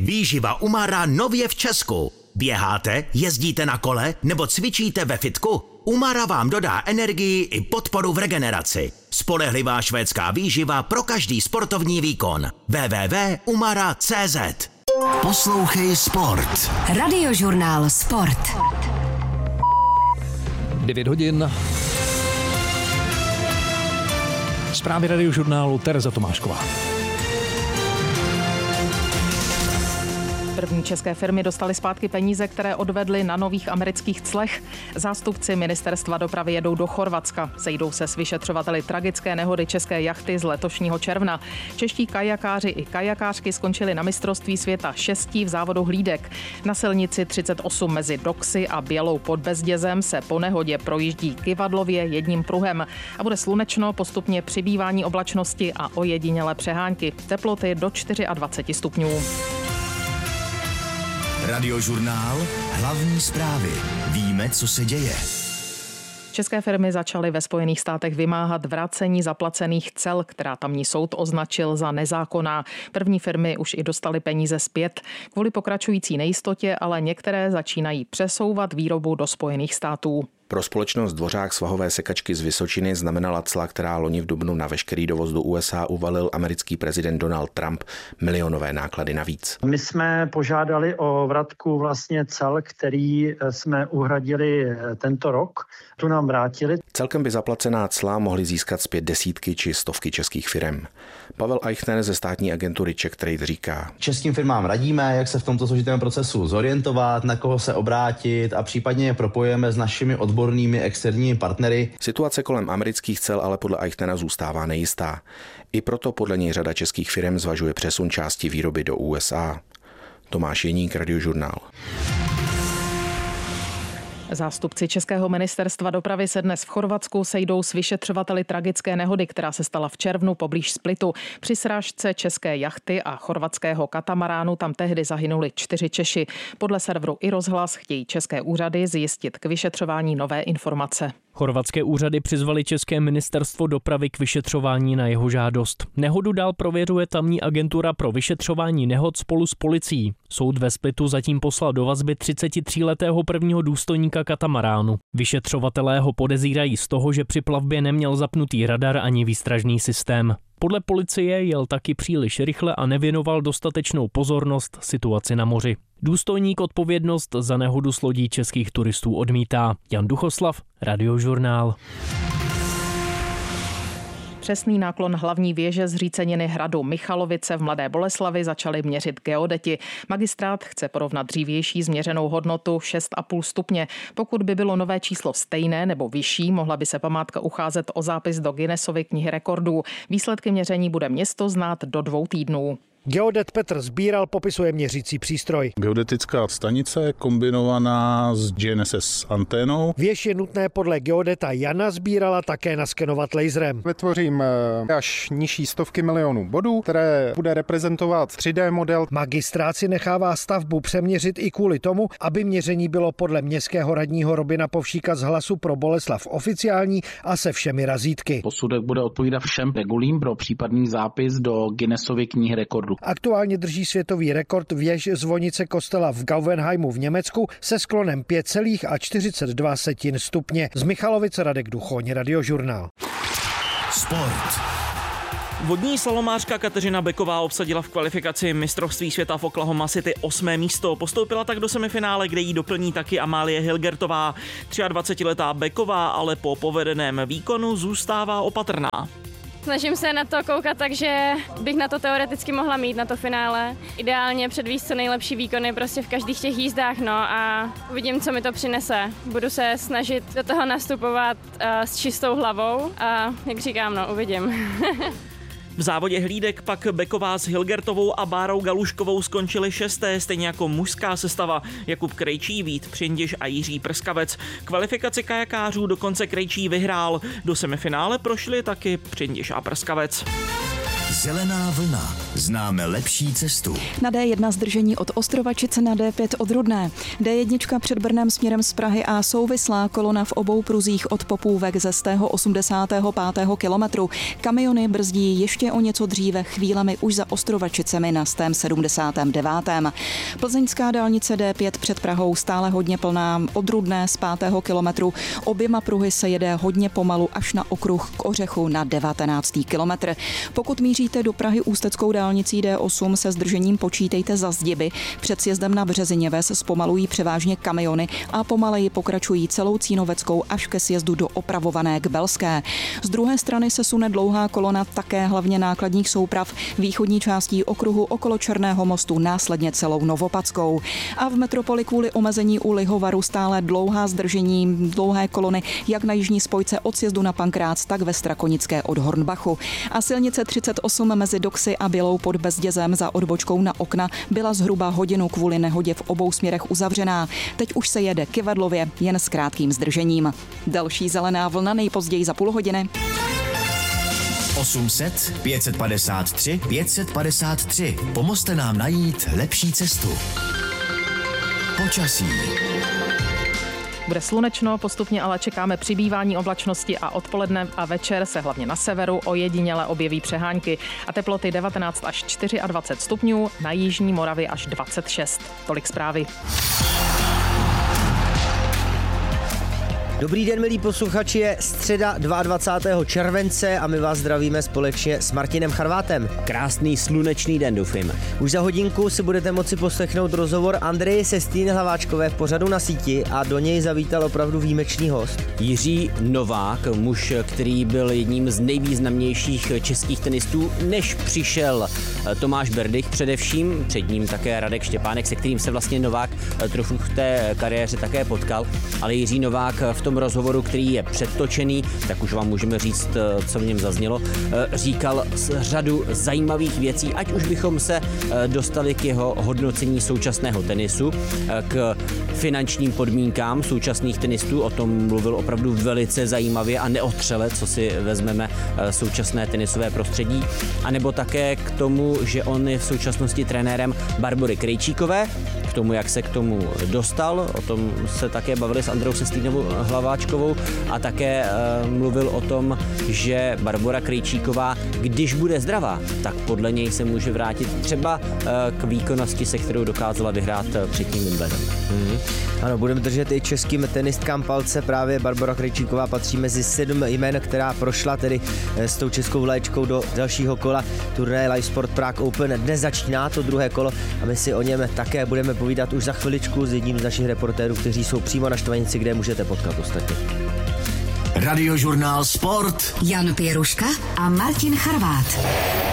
Výživa Umara nově v Česku. Běháte, jezdíte na kole nebo cvičíte ve fitku? Umara vám dodá energii i podporu v regeneraci. Spolehlivá švédská výživa pro každý sportovní výkon. www.umara.cz. Poslouchej sport. Radiožurnál Sport. 9 hodin. Zprávy Radiožurnálu Tereza Tomášková. První české firmy dostaly zpátky peníze, které odvedly na nových amerických clech. Zástupci ministerstva dopravy jedou do Chorvatska. Sejdou se s vyšetřovateli tragické nehody české jachty z letošního června. Čeští kajakáři i kajakářky skončili na mistrovství světa 6 v závodu hlídek. Na silnici 38 mezi Doksy a Bělou pod Bezdězem se po nehodě projíždí kyvadlově jedním pruhem. A bude slunečno, postupně přibývání oblačnosti a ojedinělé přehánky. Teploty do 24 stupňů. Radiožurnál, hlavní zprávy. Víme, co se děje. České firmy začaly ve Spojených státech vymáhat vracení zaplacených cel, která tamní soud označil za nezákonná. První firmy už i dostaly peníze zpět. Kvůli pokračující nejistotě ale některé začínají přesouvat výrobu do Spojených států. Pro společnost Dvořák svahové sekačky z Vysočiny znamenala cla, která loni v dubnu na veškerý dovoz do USA uvalil americký prezident Donald Trump, milionové náklady navíc. My jsme požádali o vratku vlastně cel, který jsme uhradili tento rok. Tu nám vrátili. Celkem by zaplacená cla mohly získat zpět desítky či stovky českých firem. Pavel Eichner ze státní agentury Czech Trade říká: Českým firmám radíme, jak se v tomto složitém procesu zorientovat, na koho se obrátit a případně je propojujeme s našimi odbornými externími partnery. Situace kolem amerických cel ale podle Eichnera zůstává nejistá. I proto podle něj řada českých firem zvažuje přesun části výroby do USA. Tomáš Jeník, Radiožurnál. Zástupci Českého ministerstva dopravy se dnes v Chorvatsku sejdou s vyšetřovateli tragické nehody, která se stala v červnu poblíž Splitu. Při srážce české jachty a chorvatského katamaránu tam tehdy zahynuli 4 Češi. Podle serveru iRozhlas chtějí české úřady zjistit k vyšetřování nové informace. Chorvatské úřady přizvali České ministerstvo dopravy k vyšetřování na jeho žádost. Nehodu dál prověřuje tamní agentura pro vyšetřování nehod spolu s policií. Soud ve Splitu zatím poslal do vazby 33letého prvního důstojníka katamaránu. Vyšetřovatelé ho podezírají z toho, že při plavbě neměl zapnutý radar ani výstražný systém. Podle policie jel taky příliš rychle a nevěnoval dostatečnou pozornost situaci na moři. Důstojník odpovědnost za nehodu s lodí českých turistů odmítá. Jan Duchoslav, Radiožurnál. Přesný náklon hlavní věže zříceniny hradu Michalovice v Mladé Boleslavi začali měřit geodeti. Magistrát chce porovnat dřívější změřenou hodnotu 6,5 stupně. Pokud by bylo nové číslo stejné nebo vyšší, mohla by se památka ucházet o zápis do Guinnessovy knihy rekordů. Výsledky měření bude město znát do 2 týdnů. Geodet Petr Sbíral popisuje měřící přístroj. Geodetická stanice kombinovaná s GNSS anténou. Věž je nutné podle geodeta Jana Sbírala také naskenovat laserem. Vytvořím až nižší stovky milionů bodů, které bude reprezentovat 3D model. Magistrát si nechává stavbu přeměřit i kvůli tomu, aby měření bylo podle městského radního Robina Povšíka z Hlasu pro Boleslav oficiální a se všemi razítky. Posudek bude odpovídat všem regulím pro případný zápis do Guinnessovy knihy rekordů. Aktuálně drží světový rekord věž zvonice kostela v Gauvenheimu v Německu se sklonem 5,42 stupně. Z Michalovice Radek Duchoň, Radiožurnál. Sport. Vodní slalomářka Kateřina Beková obsadila v kvalifikaci mistrovství světa v Oklahoma City 8. místo. Postoupila tak do semifinále, kde jí doplní taky Amálie Hilgertová. 23letá Beková ale po povedeném výkonu zůstává opatrná. Snažím se na to koukat, takže bych na to teoreticky mohla mít, na to finále. Ideálně předvíst co nejlepší výkony prostě v každých těch jízdách, no a uvidím, co mi to přinese. Budu se snažit do toho nastupovat s čistou hlavou a jak říkám, no uvidím. V závodě hlídek pak Beková s Hilgertovou a Bárou Galuškovou skončili 6., stejně jako mužská sestava Jakub Krejčí, Vít Přindiš a Jiří Prskavec. Kvalifikaci kajakářů dokonce Krejčí vyhrál. Do semifinále prošli taky Přindiš a Prskavec. Zelená vlna. Známe lepší cestu. Na D1 zdržení od Ostrovačice, na D5 od Rudné. D1 před Brnem směrem z Prahy a souvislá kolona v obou pruzích od Popůvek ze 185. kilometru. Kamiony brzdí ještě o něco dříve, chvílemi už za Ostrovačicemi na 179. Plzeňská dálnice D5 před Prahou stále hodně plná od Rudné z 5. kilometru. Oběma pruhy se jede hodně pomalu až na okruh k Ořechu na 19. kilometr. Pokud míříte do Prahy ústeckou dálnicí D8 se zdržením počítejte za Zdiby. Před sjezdem na Březiněves zpomalují převážně kamiony a pomaleji pokračují celou Cínoveckou až ke sjezdu do opravované k Belské. Z druhé strany se sune dlouhá kolona také hlavně nákladních souprav východní částí okruhu okolo Černého mostu, následně celou Novopadskou. A v metropoli kvůli omezení u Lihovaru stále dlouhá zdržení, dlouhé kolony jak na jižní spojce od sjezdu na Pankrác, tak ve Strakonické od Hornbachu. A silnice 38 mezi Doxy a Bělou pod Bezdězem za odbočkou na Okna byla zhruba hodinu kvůli nehodě v obou směrech uzavřená. Teď už se jede Kyvadlově jen s krátkým zdržením. Další zelená vlna nejpozději za půl hodiny. 800 553 553. Pomozte nám najít lepší cestu. Počasí. Bude slunečno, postupně ale čekáme přibývání oblačnosti a odpoledne a večer se hlavně na severu ojediněle objeví přehánky a teploty 19 až 24 stupňů, na jižní Moravě až 26. Tolik zprávy. Dobrý den, milí posluchači, je středa 22. července a my vás zdravíme společně s Martinem Charvátem. Krásný slunečný den, doufejme. Už za hodinku si budete moci poslechnout rozhovor Andreje Sestýny Hlaváčkové v pořadu Na síti a do něj zavítal opravdu výjimečný host. Jiří Novák, muž, který byl jedním z nejvýznamnějších českých tenistů, než přišel Tomáš Berdych především, před ním také Radek Štěpánek, se kterým se vlastně Novák trochu v té kariéře také potkal, ale Jiří Novák v tom rozhovoru, který je předtočený, tak už vám můžeme říct, co v něm zaznělo, říkal řadu zajímavých věcí, ať už bychom se dostali k jeho hodnocení současného tenisu, k finančním podmínkám současných tenistů, o tom mluvil opravdu velice zajímavě a neotřele, co si vezmeme současné tenisové prostředí, anebo také k tomu, že on je v současnosti trenérem Barbory Krejčíkové, k tomu, jak se k tomu dostal, o tom se také bavili s Andreou Sestýnovou Hlaváčkovou a také mluvil o tom, že Barbora Krejčíková, když bude zdravá, tak podle něj se může vrátit třeba k výkonnosti, se kterou dokázala vyhrát předtím Wimbledon. Ano, budeme držet i českým tenistkám palce, právě Barbora Krejčíková patří mezi 7 jmen, která prošla tedy s tou českou vlaječkou do dalšího kola turnaje Live Sport Prague Open. Dnes začíná to druhé kolo a my si o něm také budeme povídat už za chviličku s jedním z našich reportérů, kteří jsou přímo na Štvanici, kde můžete potkat ostatně. Radiožurnál Sport. Jan Pěruška a Martin Charvát.